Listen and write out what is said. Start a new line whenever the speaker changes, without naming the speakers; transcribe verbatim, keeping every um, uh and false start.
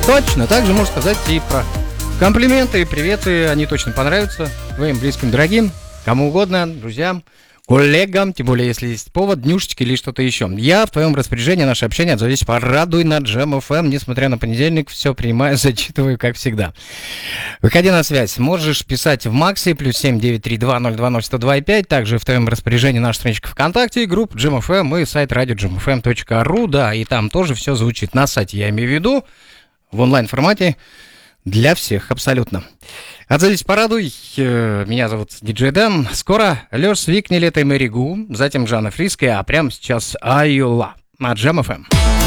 Точно, также можно сказать и про комплименты и приветы. Они точно понравятся твоим близким, дорогим, кому угодно, друзьям, коллегам, тем более, если есть повод, днюшечки или что-то еще. Я в твоем распоряжении, наше общение, отзовись, порадуй на Джем эф эм. Несмотря на понедельник, все принимаю, зачитываю, как всегда. Выходи на связь. Можешь писать в Максе, плюс семь девять три два ноль два ноль сто два и пять. Также в твоем распоряжении наша страничка ВКонтакте, группа Джем эф эм и сайт радио джем эф эм точка ру. Да, и там тоже все звучит на сайте, я имею в виду, в онлайн-формате для всех абсолютно. Отзовись, порадуй. Меня зовут Диджей Дэн. Скоро Лёш Свик, не летай Мэри Гу, затем Жанна Фриске, а прямо сейчас Айола на Джем эф эм.